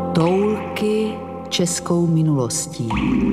Toulky českou minulostí.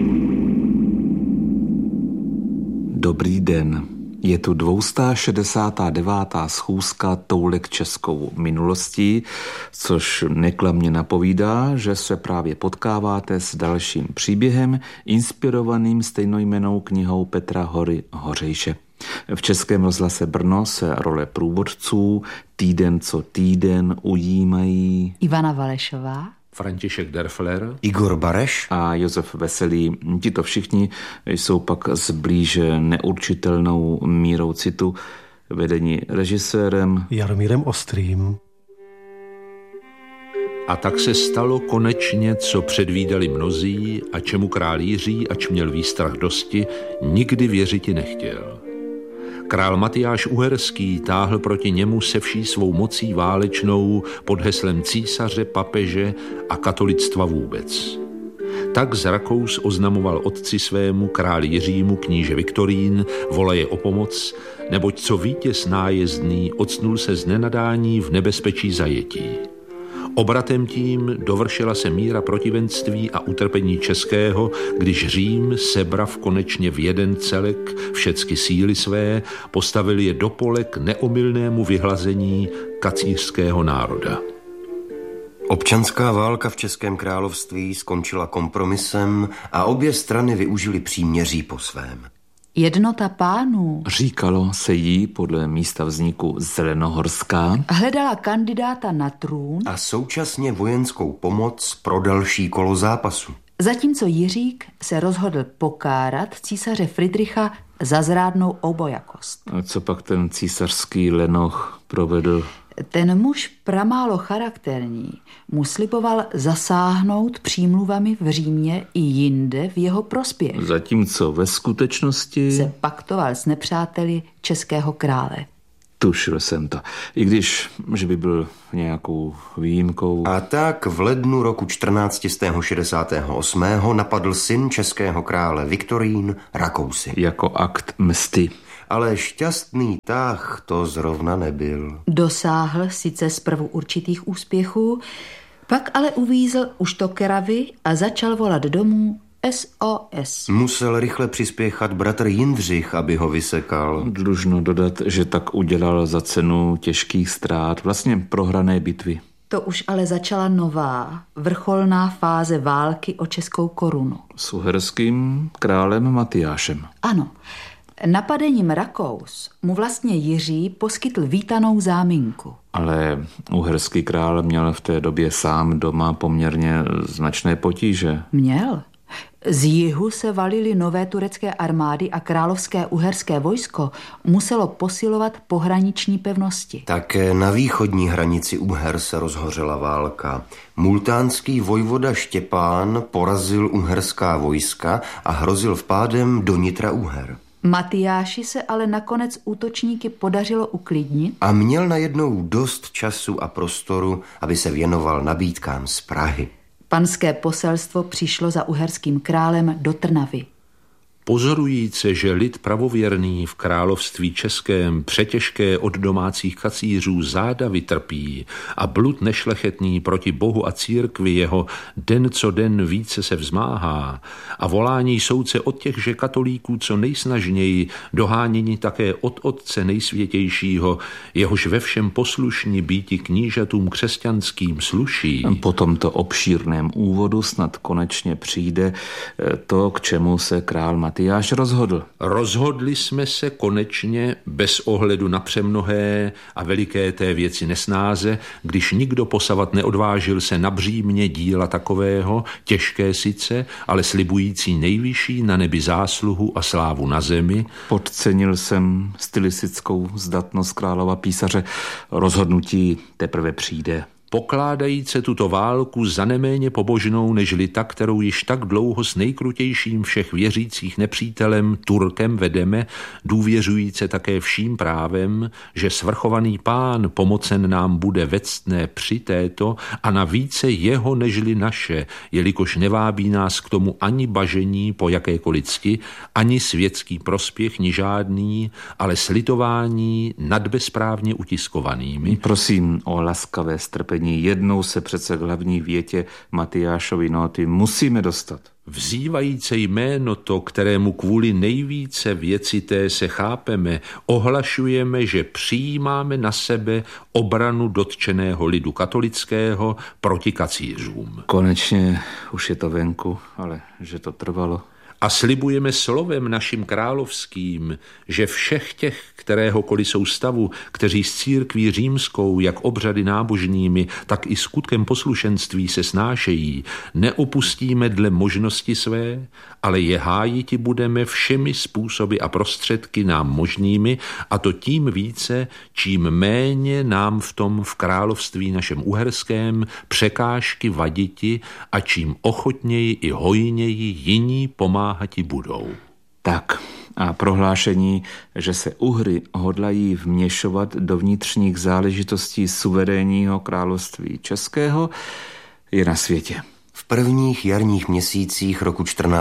Dobrý den. Je tu 269. schůzka Toulek českou minulostí, což neklamně napovídá, že se právě potkáváte s dalším příběhem, inspirovaným stejnojmennou knihou Petra Hory Hořejše. V Českém rozhlase Brno se role průvodců týden co týden ujímají Ivana Valešová, František Derfler, Igor Bareš a Josef Veselý. Tito všichni jsou pak s blíže neurčitelnou mírou citu vedení režisérem Jaromírem Ostrým. A tak se stalo konečně, co předvídali mnozí a čemu král Jiří, ač měl výstrach dosti, nikdy věřiti nechtěl. Král Matyáš Uherský táhl proti němu se vší svou mocí válečnou pod heslem císaře, papeže a katolictva vůbec. Tak z Rakous oznamoval otci svému králi Jiřímu kníže Viktorín, volaje o pomoc, neboť co vítěz nájezdný ocnul se z nenadání v nebezpečí zajetí. Obratem tím dovršila se míra protivenství a utrpení českého, když Řím, sebrav konečně v jeden celek všecky síly své, postavil je do pole k neomylnému vyhlazení kacířského národa. Občanská válka v Českém království skončila kompromisem a obě strany využily příměří po svém. Jednota pánů, říkalo se jí podle místa vzniku Zelenohorská, hledala kandidáta na trůn, A současně vojenskou pomoc pro další kolo zápasu. zatímco Jiřík se rozhodl pokárat císaře Fridricha za zrádnou obojakost. a co pak ten císařský lenoch provedl? Ten muž pramálo charakterní mu sliboval zasáhnout přímluvami v Římě i jinde v jeho prospěch. Zatímco ve skutečnosti Se paktoval s nepřáteli českého krále. tušil jsem to. I když, že by byl nějakou výjimkou. A tak v lednu roku 1468 napadl syn českého krále Viktorín Rakousy. Jako akt msty. Ale šťastný tah to zrovna nebyl. Dosáhl sice zprvu určitých úspěchů, pak ale uvízl u Štokravy a začal volat domů SOS. Musel rychle přispěchat bratr Jindřich, aby ho vysekal. Dlužno dodat, že tak udělal za cenu těžkých ztrát, vlastně prohrané bitvy. To už ale začala nová, vrcholná fáze války o českou korunu. S uherským králem Matyášem. Ano, napadením Rakous mu vlastně Jiří poskytl vítanou záminku. Ale uherský král měl v té době sám doma poměrně značné potíže. Měl. Z jihu se valily nové turecké armády a královské uherské vojsko muselo posilovat pohraniční pevnosti. Také na východní hranici Uher se rozhořela válka. Multánský vojvoda Štěpán porazil uherská vojska a hrozil vpádem do nitra Uher. Matyáši se ale nakonec útočníky podařilo uklidnit A měl najednou dost času a prostoru, aby se věnoval nabídkám z Prahy. Panské poselstvo přišlo za uherským králem do Trnavy. Pozorujíce, že lid pravověrný v království českém přetěžké od domácích kacířů záda vytrpí a blud nešlechetný proti Bohu a církvi jeho den co den více se vzmáhá a volání soudce od těchže katolíků co nejsnažněji, dohánění také od Otce nejsvětějšího, jehož ve všem poslušní býti knížatům křesťanským sluší. Po tomto obšírném úvodu snad konečně přijde to, k čemu se král Matyáš rozhodl. Rozhodli jsme se konečně bez ohledu na přemnohé a veliké té věci nesnáze, když nikdo posavat neodvážil se na břímě díla takového, těžké sice, ale slibující nejvyšší na nebi zásluhu a slávu na zemi. Podcenil jsem stylistickou zdatnost králova písaře. Rozhodnutí teprve přijde. Pokládajíce tuto válku za neméně pobožnou, nežli ta, kterou již tak dlouho s nejkrutějším všech věřících nepřítelem Turkem vedeme, důvěřujíce také vším právem, že svrchovaný pán pomocen nám bude vectné při této a na více jeho nežli naše, jelikož nevábí nás k tomu ani bažení po jakékoliv cti, ani světský prospěch, ni žádný, ale slitování nad bezprávně utiskovanými. Prosím o laskavé strpení. překvapení. Jednou se přece k hlavní větě Matyášovy nóty musíme dostat. Vzývajíce jméno to, kterému kvůli nejvíce věcité se chápeme, ohlašujeme, že přijímáme na sebe obranu dotčeného lidu katolického proti kacířům. Konečně už je to venku, ale že to trvalo. A slibujeme slovem našim královským, že všech těch, kteréhokoliv soustavu, kteří s církví římskou, jak obřady nábožnými, tak i skutkem poslušenství se snášejí, neopustíme dle možnosti své, ale je hájiti budeme všemi způsoby a prostředky nám možnými, a to tím více, čím méně nám v tom v království našem uherském překážky vaditi a čím ochotněji i hojněji jiní pomáhati budou. Tak a prohlášení, že se Uhry hodlají vměšovat do vnitřních záležitostí suverénního království českého, je na světě. V prvních jarních měsících roku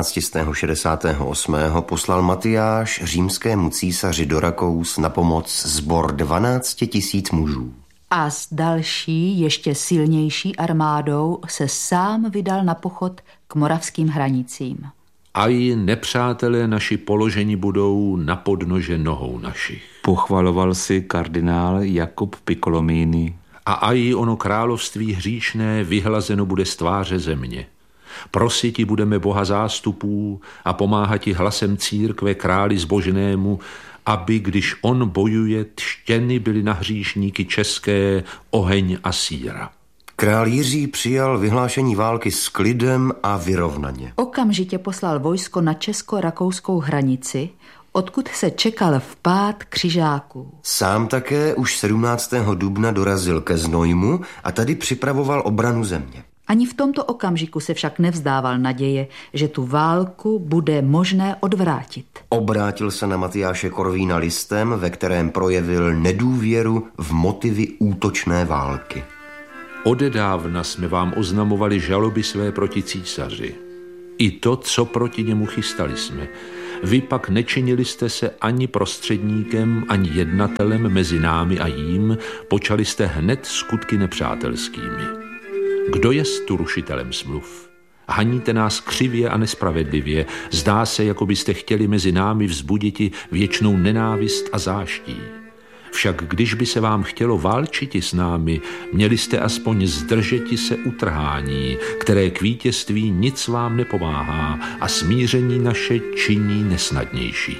1468 poslal Matyáš římskému císaři do Rakous na pomoc sbor 12 000 mužů. A s další, ještě silnější armádou se sám vydal na pochod k moravským hranicím. A i nepřátelé naši položeni budou na podnože nohou našich. Pochvaloval si kardinál Jakub Piccolomini. A aj ono království hříšné vyhlazeno bude z tváře země. Prositi budeme Boha zástupů a pomáhati hlasem církve králi zbožnému, aby, když on bojuje, tštěny byly na hříšníky české oheň a síra. Král Jiří přijal vyhlášení války s klidem a vyrovnaně. Okamžitě poslal vojsko na česko-rakouskou hranici, odkud se čekal vpád křižáků. Sám také už 17. dubna dorazil ke Znojmu a tady připravoval obranu země. Ani v tomto okamžiku se však nevzdával naděje, že tu válku bude možné odvrátit. Obrátil se na Matyáše Korvína listem, ve kterém projevil nedůvěru v motivy útočné války. Odedávna jsme vám oznamovali žaloby své proti císaři. I to, co proti němu chystali jsme. Vy pak nečinili jste se ani prostředníkem, ani jednatelem mezi námi a jím, počali jste hned skutky nepřátelskými. Kdo je tu rušitelem smluv? Haníte nás křivě a nespravedlivě, zdá se, jako byste chtěli mezi námi vzbuditi věčnou nenávist a záští. Však když by se vám chtělo válčiti s námi, měli jste aspoň zdržeti se utrhání, které k vítězství nic vám nepomáhá a smíření naše činí nesnadnějším.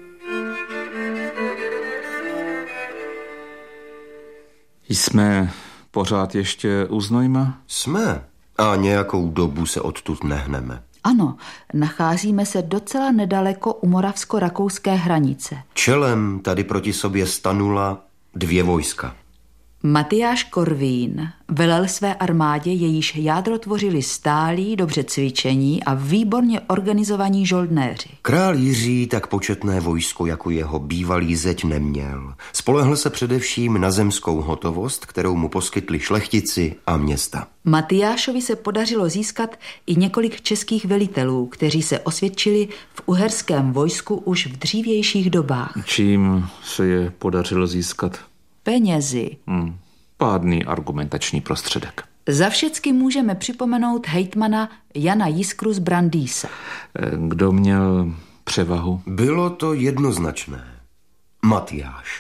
Jsme pořád ještě u Znojma? Jsme. A nějakou dobu se odtud nehneme. Ano, nacházíme se docela nedaleko u moravsko-rakouské hranice. Čelem tady proti sobě stanula 2 vojska. Matyáš Korvín velel své armádě, jejíž jádro tvořili stálí, dobře cvičení a výborně organizovaní žoldnéři. Král Jiří tak početné vojsko jako jeho bývalý zeď neměl. Spolehl se především na zemskou hotovost, kterou mu poskytli šlechtici a města. Matyášovi se podařilo získat i několik českých velitelů, kteří se osvědčili v uherském vojsku už v dřívějších dobách. Čím se je podařilo získat? Penězi. Pádný argumentační prostředek. Za všecky můžeme připomenout hejtmana Jana Jiskru z Brandýsa. Kdo měl převahu? Bylo to jednoznačné. Matyáš.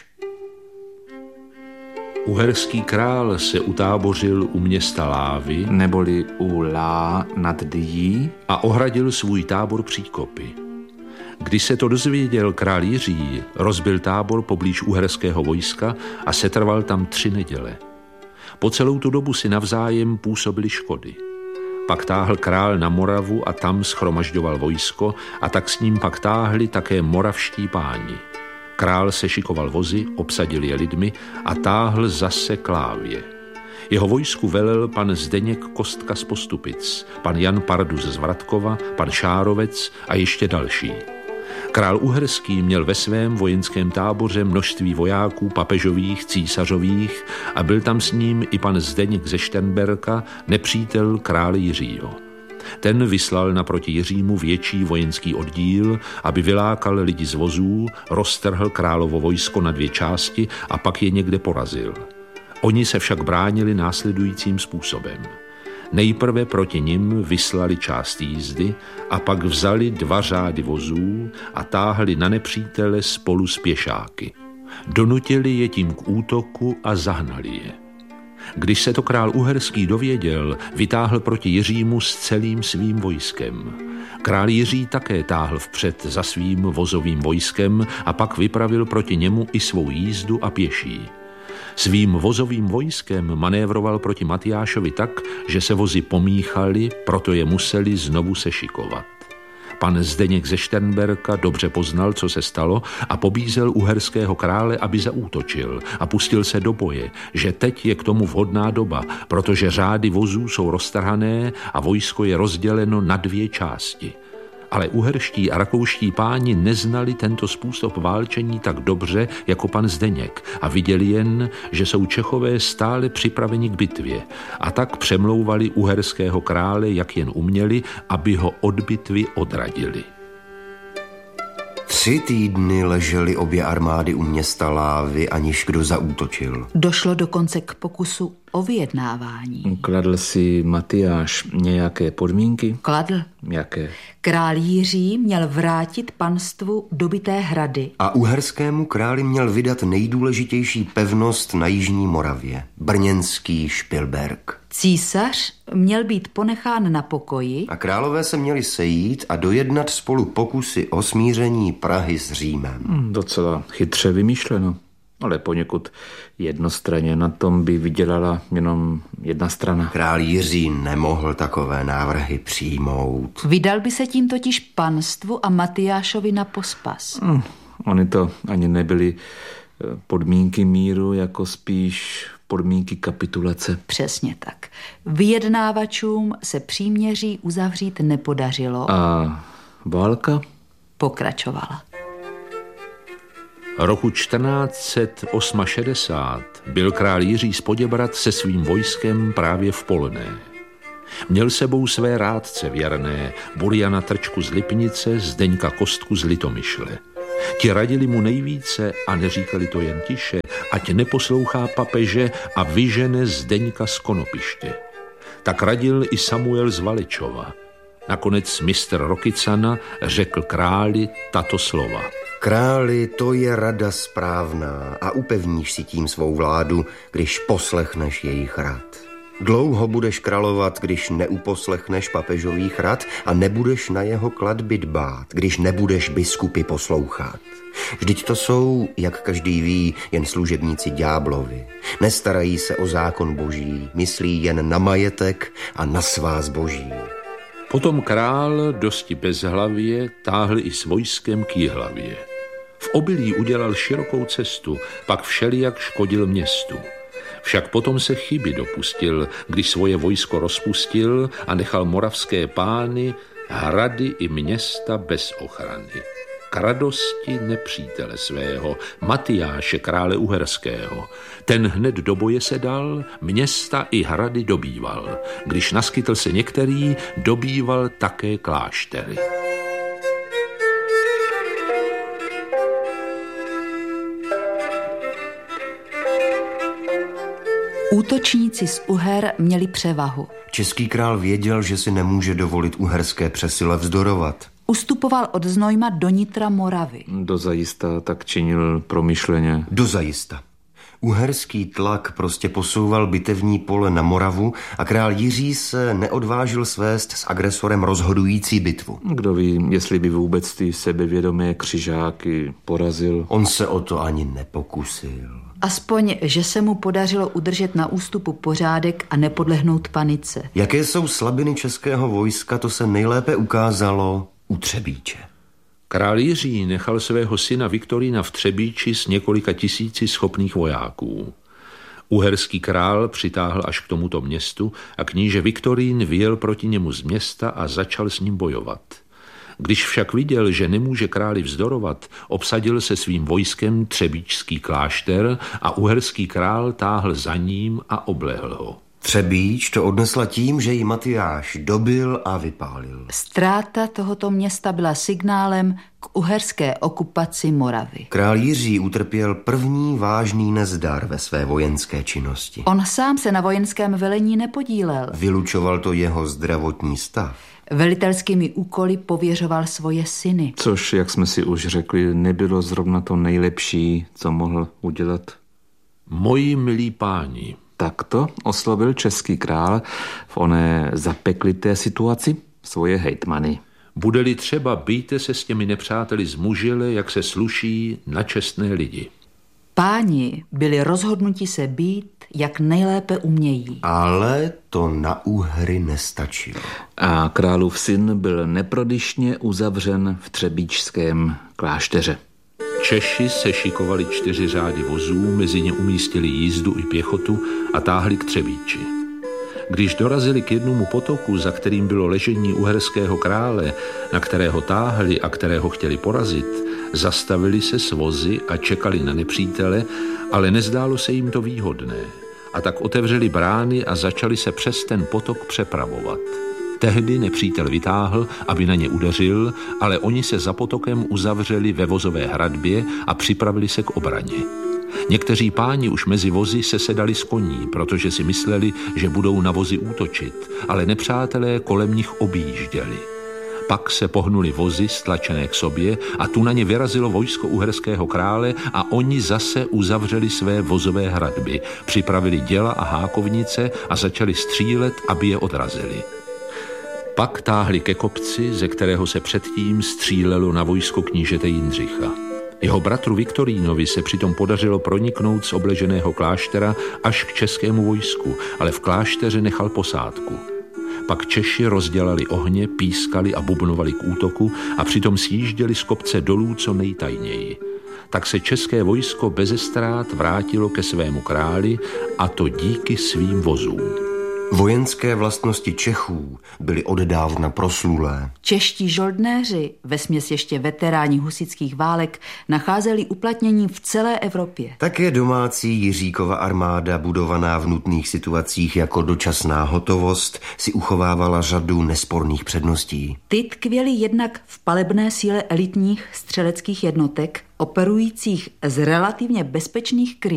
Uherský král se utábořil u města Lávy, neboli u Lá nad Dyjí, a ohradil svůj tábor příkopy. Když se to dozvěděl král Jiří, rozbil tábor poblíž uherského vojska a setrval tam 3 neděle. Po celou tu dobu si navzájem působili škody. Pak táhl král na Moravu a tam shromažďoval vojsko a tak s ním pak táhli také moravští páni. Král se šikoval vozy, obsadil je lidmi a táhl zase k Lávě. Jeho vojsku velel pan Zdeněk Kostka z Postupic, pan Jan Pardus z Vratkova, pan Šárovec a ještě další. Král uherský měl ve svém vojenském táboře množství vojáků papežových, císařových a byl tam s ním i pan Zdeněk ze Šternberka, nepřítel krále Jiřího. Ten vyslal naproti Jiřímu větší vojenský oddíl, aby vylákal lidi z vozů, roztrhl královo vojsko na 2 části a pak je někde porazil. Oni se však bránili následujícím způsobem. Nejprve proti nim vyslali část jízdy a pak vzali 2 řády vozů a táhli na nepřítele spolu s pěšáky. Donutili je tím k útoku a zahnali je. Když se to král Uherský dověděl, vytáhl proti Jiřímu s celým svým vojskem. Král Jiří také táhl vpřed za svým vozovým vojskem a pak vypravil proti němu i svou jízdu a pěší. Svým vozovým vojskem manévroval proti Matyášovi tak, že se vozy pomíchaly, proto je museli znovu sešikovat. Pan Zdeněk ze Šternberka dobře poznal, co se stalo, a pobízel uherského krále, aby zaútočil a pustil se do boje, že teď je k tomu vhodná doba, protože řády vozů jsou roztrhané a vojsko je rozděleno na 2 části. Ale uherští a rakouští páni neznali tento způsob válčení tak dobře jako pan Zdeněk a viděli jen, že jsou Čechové stále připraveni k bitvě, a tak přemlouvali uherského krále, jak jen uměli, aby ho od bitvy odradili. 3 týdny ležely obě armády u města Lávy, aniž kdo zaútočil. Došlo dokonce k pokusu o vyjednávání. Kladl si Matyáš nějaké podmínky? Kladl. Jaké? Král Jiří měl vrátit panstvu dobyté hrady. A uherskému králi měl vydat nejdůležitější pevnost na jižní Moravě, brněnský Špilberk. Císař měl být ponechán na pokoji a králové se měli sejít a dojednat spolu pokusy o smíření Prahy s Římem. Docela chytře vymýšleno, ale poněkud jednostranně. Na tom by vydělala jenom jedna strana. Král Jiří nemohl takové návrhy přijmout. Vydal by se tím totiž panstvu a Matyášovi na pospas. Oni to ani nebyly podmínky míru, jako spíš podmínky kapitulace. Přesně tak. Vyjednávačům se příměří uzavřít nepodařilo. A válka pokračovala. Roku 1468 byl král Jiří z Poděbrad se svým vojskem právě v Polné. Měl sebou své rádce věrné, Buriana Trčku z Lipnice, Zdeňka Kostku z Litomyšle. Ti radili mu nejvíce a neříkali to jen tiše, ať neposlouchá papeže a vyžene Zdeňka z Konopiště. Tak radil i Samuel z Valečova. Nakonec mistr Rokycana řekl králi tato slova. Králi, to je rada správná a upevníš si tím svou vládu, když poslechneš jejich rad. Dlouho budeš královat, když neuposlechneš papežových rad a nebudeš na jeho klatby dbát, když nebudeš biskupy poslouchat. Vždyť to jsou, jak každý ví, jen služebníci ďáblovi. Nestarají se o zákon boží, myslí jen na majetek a na svá zboží. Potom král dosti bezhlavě táhl i s vojskem k Jihlavě. V obilí udělal širokou cestu, pak všelijak škodil městu. Však potom se chyby dopustil, když svoje vojsko rozpustil a nechal moravské pány, hrady i města bez ochrany. K radosti nepřítele svého, Matyáše krále uherského. Ten hned do boje se dal, města i hrady dobýval. Když naskytl se některý, dobýval také kláštery. Útočníci z Uher měli převahu. Český král věděl, že si nemůže dovolit uherské přesile vzdorovat. Ustupoval od Znojma do nitra Moravy. Dozajista tak činil promyšleně. Dozajista. Uherský tlak prostě posouval bitevní pole na Moravu a král Jiří se neodvážil svést s agresorem rozhodující bitvu. Kdo ví, jestli by vůbec ty sebevědomé křižáky porazil. On se o to ani nepokusil. Aspoň, že se mu podařilo udržet na ústupu pořádek a nepodlehnout panice. Jaké jsou slabiny českého vojska, to se nejlépe ukázalo u Třebíče. Král Jiří nechal svého syna Viktorína v Třebíči s několika tisíci schopných vojáků. Uherský král přitáhl až k tomuto městu a kníže Viktorín vyjel proti němu z města a začal s ním bojovat. Když však viděl, že nemůže králi vzdorovat, obsadil se svým vojskem třebíčský klášter a uherský král táhl za ním a oblehl ho. Třebíč to odnesla tím, že ji Matyáš dobil a vypálil. Ztráta tohoto města byla signálem k uherské okupaci Moravy. Král Jiří utrpěl první vážný nezdar ve své vojenské činnosti. On sám se na vojenském velení nepodílel. Vylučoval to jeho zdravotní stav. Velitelskými úkoly pověřoval svoje syny. Což, jak jsme si už řekli, nebylo zrovna to nejlepší, co mohl udělat. Moji milí páni, Takto oslovil český král v oné zapeklité situaci svoje hejtmany. bude-li třeba, bijte se s těmi nepřáteli zmužile, jak se sluší na čestné lidi. Páni byli rozhodnuti se být, jak nejlépe umějí. Ale to na úhry nestačilo. A králův syn byl neprodyšně uzavřen v třebíčském klášteře. Češi se šikovali 4 řády vozů, mezi ně umístili jízdu i pěchotu a táhli k Třebíči. Když dorazili k jednomu potoku, za kterým bylo ležení uherského krále, na kterého táhli a kterého chtěli porazit, zastavili se s vozy a čekali na nepřítele, ale nezdálo se jim to výhodné. A tak otevřeli brány a začali se přes ten potok přepravovat. Tehdy nepřítel vytáhl, aby na ně udeřil, ale oni se za potokem uzavřeli ve vozové hradbě a připravili se k obraně. Někteří páni už mezi vozy se sedali z koní, protože si mysleli, že budou na vozy útočit, ale nepřátelé kolem nich objížděli. Pak se pohnuli vozy stlačené k sobě a tu na ně vyrazilo vojsko uherského krále a oni zase uzavřeli své vozové hradby, připravili děla a hákovnice a začali střílet, aby je odrazili. Pak táhli ke kopci, ze kterého se předtím střílelo na vojsko knížete Jindřicha. Jeho bratru Viktorínovi se přitom podařilo proniknout z obleženého kláštera až k českému vojsku, ale v klášteře nechal posádku. Pak Češi rozdělali ohně, pískali a bubnovali k útoku a přitom sjížděli z kopce dolů co nejtajněji. Tak se české vojsko beze ztrát vrátilo ke svému králi, a to díky svým vozům. Vojenské vlastnosti Čechů byly oddávna proslulé. Čeští žoldnéři, vesměs ještě veteráni husitských válek, nacházeli uplatnění v celé Evropě. Také domácí Jiříkova armáda, budovaná v nutných situacích jako dočasná hotovost, si uchovávala řadu nesporných předností. Ty tkvěly jednak v palebné síle elitních střeleckých jednotek, operujících z relativně bezpečných krytů.